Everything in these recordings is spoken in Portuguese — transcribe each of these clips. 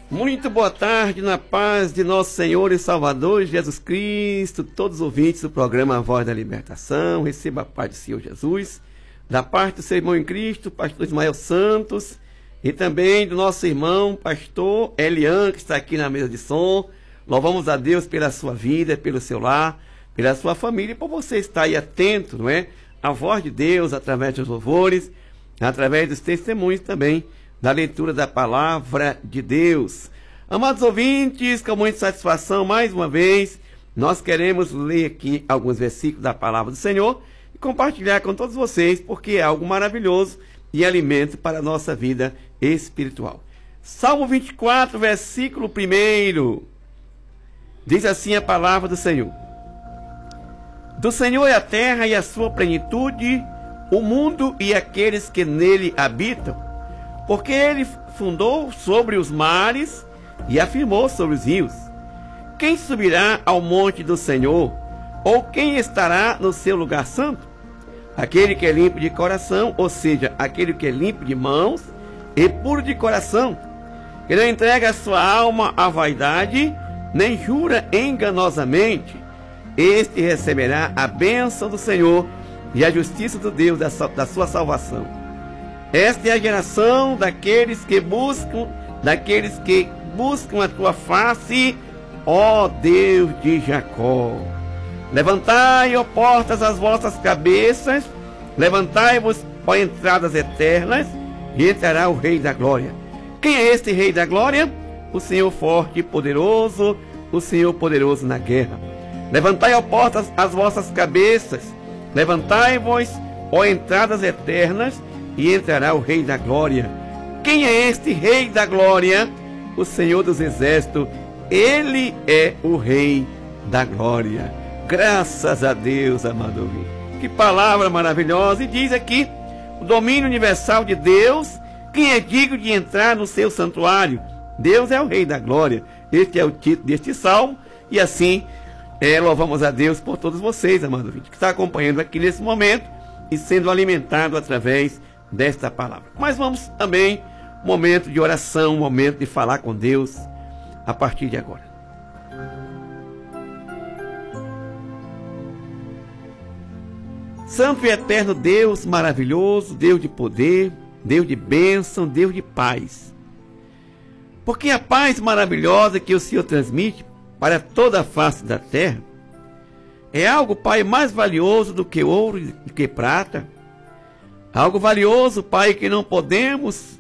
Muito boa tarde, na paz de nosso Senhor e Salvador Jesus Cristo, todos os ouvintes do programa A Voz da Libertação, receba a paz do Senhor Jesus, da parte do seu irmão em Cristo, pastor Ismael Santos, e também do nosso irmão, pastor Elian, que está aqui na mesa de som. Louvamos a Deus pela sua vida, pelo seu lar, pela sua família, e por você estar aí atento, não é? A voz de Deus, através dos louvores, através dos testemunhos também, da leitura da palavra de Deus. Amados ouvintes, com muita satisfação, mais uma vez, nós queremos ler aqui alguns versículos da palavra do Senhor e compartilhar com todos vocês, porque é algo maravilhoso e alimento para a nossa vida espiritual. Salmo 24, versículo 1, diz assim a palavra do Senhor: Do Senhor é a terra e a sua plenitude, o mundo e aqueles que nele habitam, porque ele fundou sobre os mares e afirmou sobre os rios. Quem subirá ao monte do Senhor? Ou quem estará no seu lugar santo? Aquele que é limpo de coração, ou seja, aquele que é limpo de mãos e puro de coração, que não entrega a sua alma à vaidade, nem jura enganosamente. Este receberá a bênção do Senhor e a justiça do Deus da sua salvação. Esta é a geração daqueles que buscam a tua face, ó Deus de Jacó. Levantai, ó portas, as vossas cabeças, levantai-vos, ó entradas eternas, e entrará o Rei da Glória. Quem é este Rei da Glória? O Senhor forte e poderoso, o Senhor poderoso na guerra. Levantai, ó portas, as vossas cabeças, levantai-vos, ó entradas eternas, e entrará o Rei da Glória. Quem é este Rei da Glória? O Senhor dos Exércitos. Ele é o Rei da Glória. Graças a Deus, amado ouvinte. Que palavra maravilhosa. E diz aqui, o domínio universal de Deus. Quem é digno de entrar no seu santuário? Deus é o Rei da Glória. Este é o título deste salmo. E assim, louvamos a Deus por todos vocês, amado ouvinte, que está acompanhando aqui nesse momento e sendo alimentado através desta palavra. Mas vamos também, momento de oração, momento de falar com Deus a partir de agora. Santo e eterno Deus maravilhoso, Deus de poder, Deus de bênção, Deus de paz. Porque a paz maravilhosa que o Senhor transmite para toda a face da terra é algo, Pai, mais valioso do que ouro, do que prata. Algo valioso, Pai, que não podemos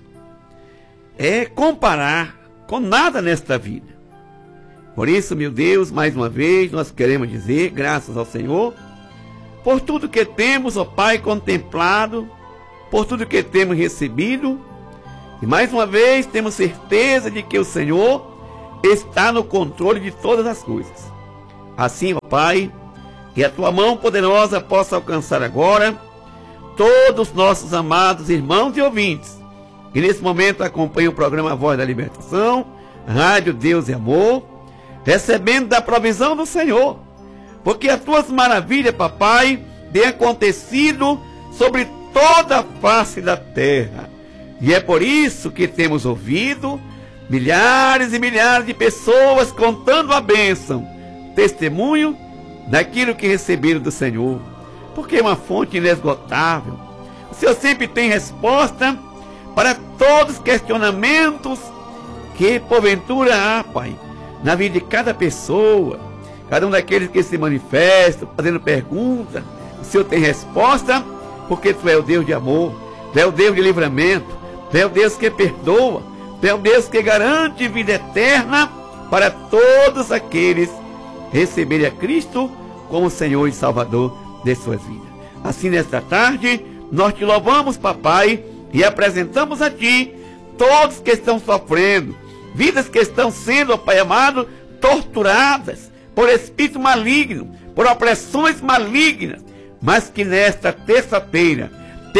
comparar com nada nesta vida. Por isso, meu Deus, mais uma vez, nós queremos dizer, graças ao Senhor, por tudo que temos, ó Pai, contemplado, por tudo que temos recebido, e mais uma vez temos certeza de que o Senhor está no controle de todas as coisas. Assim, ó Pai, que a Tua mão poderosa possa alcançar agora todos os nossos amados irmãos e ouvintes que nesse momento acompanham o programa Voz da Libertação, Rádio Deus e Amor, recebendo da provisão do Senhor, porque as tuas maravilhas, papai, têm acontecido sobre toda a face da terra, e é por isso que temos ouvido milhares e milhares de pessoas contando a bênção, testemunho daquilo que receberam do Senhor, porque é uma fonte inesgotável. O Senhor sempre tem resposta para todos os questionamentos que porventura há, Pai, na vida de cada pessoa, cada um daqueles que se manifestam, fazendo perguntas. O Senhor tem resposta, porque Tu é o Deus de amor, Tu é o Deus de livramento, Tu é o Deus que perdoa, Tu é o Deus que garante vida eterna para todos aqueles que receberem a Cristo como Senhor e Salvador de suas vidas. Assim, nesta tarde, nós Te louvamos, papai, e apresentamos a Ti todos que estão sofrendo, vidas que estão sendo, ó Pai amado, torturadas por espírito maligno, por opressões malignas, mas que nesta terça-feira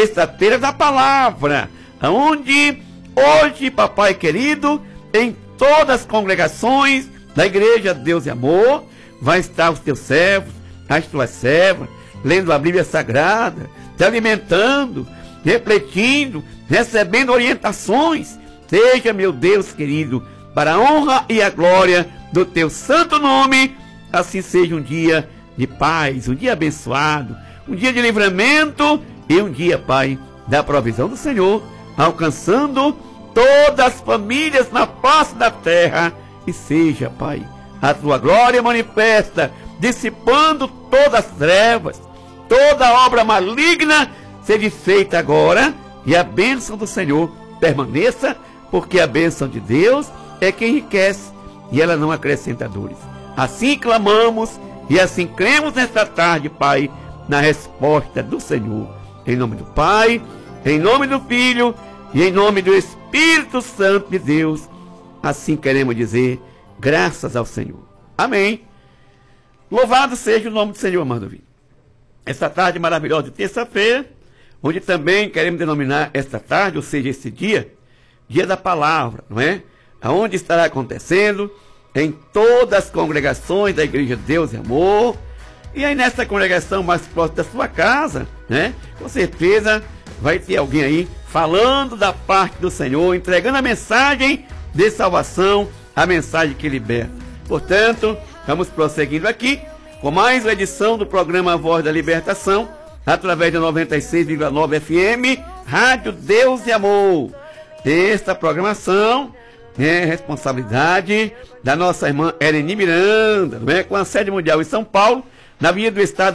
da palavra, onde hoje, papai querido, em todas as congregações da Igreja Deus e Amor, vai estar os Teus servos, as Tuas servas, lendo a Bíblia Sagrada, te alimentando, refletindo, recebendo orientações. Seja, meu Deus querido, para a honra e a glória do teu santo nome. Assim seja um dia de paz, um dia abençoado, um dia de livramento e um dia, Pai, da provisão do Senhor, alcançando todas as famílias na face da terra. E seja, Pai, a tua glória manifesta, dissipando todas as trevas, toda obra maligna seja feita agora, e a bênção do Senhor permaneça, porque a bênção de Deus é que enriquece e ela não acrescenta dores. Assim clamamos e assim cremos nesta tarde, Pai, na resposta do Senhor. Em nome do Pai, em nome do Filho e em nome do Espírito Santo de Deus, assim queremos dizer, graças ao Senhor. Amém. Louvado seja o nome do Senhor, amado ouvinte. Esta tarde maravilhosa de terça-feira, onde também queremos denominar esta tarde, ou seja, esse dia, dia da palavra, não é? Aonde estará acontecendo em todas as congregações da Igreja de Deus e Amor. E aí nessa congregação mais próxima da sua casa, né? Com certeza vai ter alguém aí falando da parte do Senhor, entregando a mensagem de salvação, a mensagem que liberta. Portanto, vamos prosseguindo aqui com mais uma edição do programa Voz da Libertação, através da 96,9 FM, Rádio Deus e Amor. Esta programação é responsabilidade da nossa irmã Ereni Miranda, não é? Com a sede mundial em São Paulo, na Avenida do Estado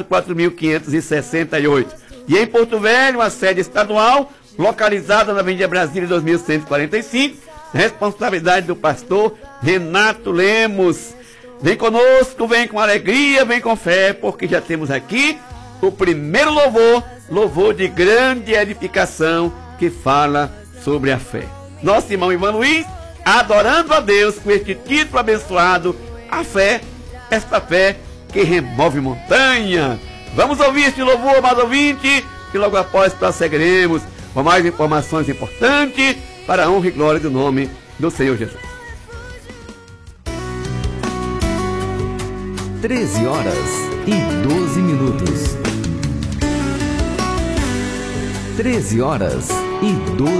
4.568. E em Porto Velho, a sede estadual, localizada na Avenida Brasília 2145, responsabilidade do pastor Renato Lemos. Vem conosco, vem com alegria, vem com fé, porque já temos aqui o primeiro louvor de grande edificação, que fala sobre a fé. Nosso irmão Ivan Luiz, adorando a Deus com este título abençoado, a fé, esta fé que remove montanha. Vamos ouvir este louvor, amado ouvinte, que logo após prosseguiremos com mais informações importantes para a honra e glória do nome do Senhor Jesus. 13 horas e 12 minutos. 13 horas e 12